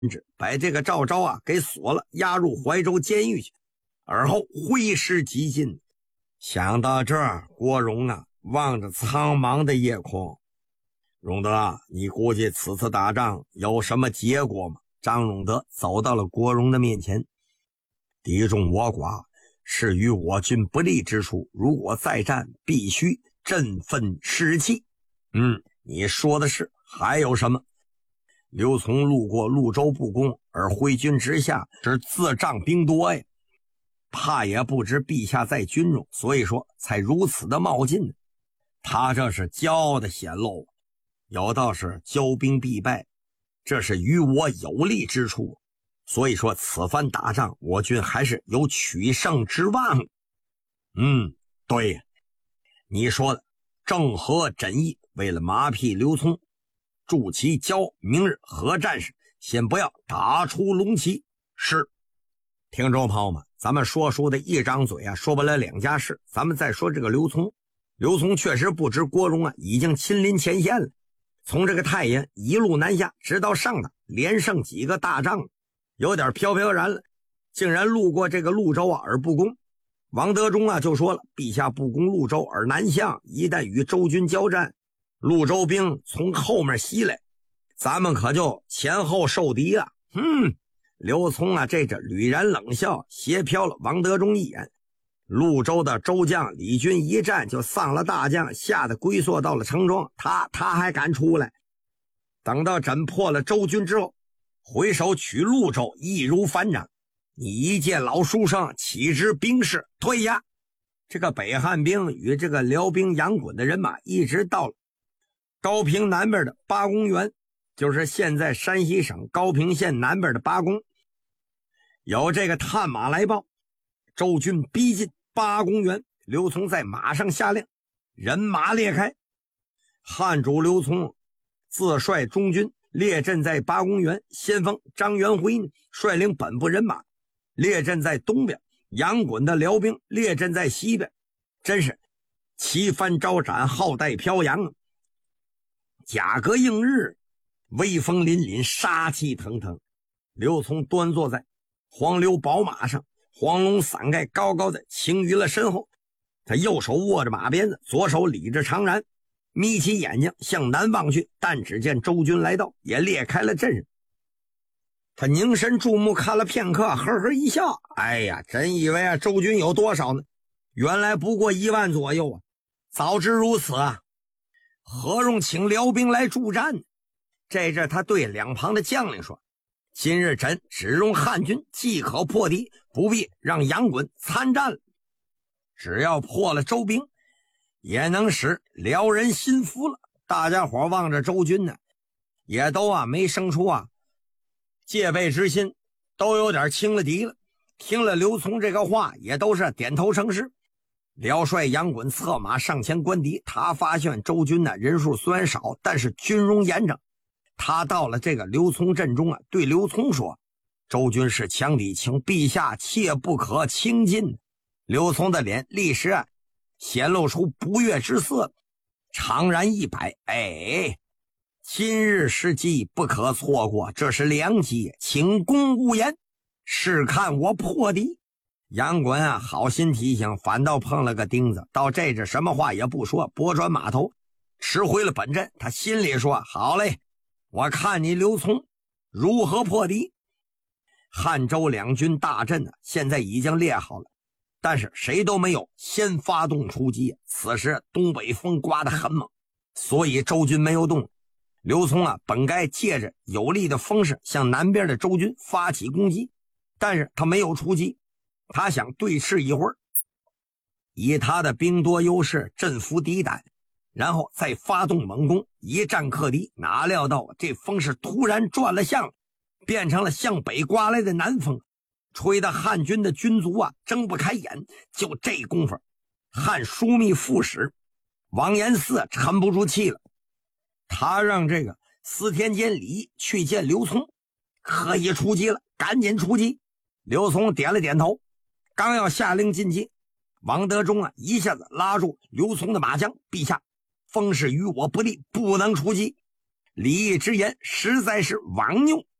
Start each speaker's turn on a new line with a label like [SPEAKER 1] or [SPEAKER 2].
[SPEAKER 1] 把这个赵昭啊给锁了，押入怀州监狱去，而后挥师急进。想到这儿，郭荣啊望着苍茫的夜空，荣德，你估计此次打仗有什么结果吗？张荣德走到了郭荣的面前，敌众我寡，是与我军不利之处，如果再战，必须振奋士气。你说的是，还有什么？刘琮路过潞州不攻，而挥军直下，是自仗兵多呀，怕也不知陛下在军中，所以说才如此的冒进。他这是骄傲的显露，有道是骄兵必败，这是与我有利之处，所以说此番打仗我军还是有取胜之望。对，你说的正合朕意。为了麻痹刘琮，助其骄傲，明日何战时先不要打出龙旗。是。听众朋友们，咱们说的一张嘴啊，说不了两家事。咱们再说这个刘琮，刘琮确实不知郭荣啊已经亲临前线了，从这个太原一路南下，直到上党，连胜几个大仗，有点飘飘然了，竟然路过这个潞州啊而不攻。王德忠啊就说了，陛下不攻潞州而南向，一旦与周军交战，潞州兵从后面袭来，咱们可就前后受敌了。刘琮啊这屡然冷笑，斜瞟了王德忠一眼。潞州的周将李军一战就丧了大将，吓得龟缩到了城庄，他还敢出来？等到斩破了周军之后，回首取潞州，易如反掌。你一介老书生，岂知兵事，退呀！这个北汉兵与这个辽兵杨衮的人马一直到了高平南边的八公园，就是现在山西省高平县南边的八公。有这个探马来报，周军逼近八公园，刘琮在马上下令，人马列开。汉主刘琮自率中军列阵在八公园，先锋张元辉率领本部人马列阵在东边，杨衮的辽兵列阵在西边，真是旗帆招展，号带飘扬啊！甲革映日，威风凛凛，杀气腾腾。刘琮端坐在黄鹂宝马上，黄龙伞盖高高的擎于了身后，他右手握着马鞭子，左手理着长髯，眯起眼睛向南望去，但只见周军来到，也裂开了阵势。他凝神注目看了片刻，呵呵一笑，哎呀，真以为周军有多少呢？原来不过1万左右啊！早知如此啊，何用请辽兵来助战？这阵他对两旁的将领说，今日朕只用汉军即可破敌，不必让杨衮参战了。只要破了周兵，也能使辽人心服了。大家伙望着周军呢，也都没生出戒备之心，都有点轻了敌了。听了刘琮这个话，也都是点头称是。辽帅杨衮策马上前观敌，他发现周军人数虽然少，但是军容严整。他到了这个刘琮阵中对刘琮说，周军是强敌，请陛下切不可轻进。刘琮的脸立时显露出不悦之色，长髯一摆，今日时机不可错过，这是良机，请公勿言，试看我破敌。杨衮好心提醒，反倒碰了个钉子，到这阵什么话也不说，拨转马头驰回了本阵。他心里说，好嘞，我看你刘琮如何破敌。汉周两军大阵现在已经列好了，但是谁都没有先发动出击。此时东北风刮得很猛，所以周军没有动。刘琮本该借着有利的风势向南边的周军发起攻击，但是他没有出击，他想对峙一会儿，以他的兵多优势镇服敌胆，然后再发动猛攻，一战克敌。哪料到这风势突然转了向，变成了向北刮来的南风，吹得汉军的军卒睁不开眼。就这功夫，汉枢密副使王延嗣沉不住气了，他让这个司天监李去见刘琮，可以出击了，赶紧出击。刘琮点了点头，刚要下令进击，王德忠一下子拉住刘琮的马缰，陛下，风势与我不利，不能出击。李毅之言实在是枉谬。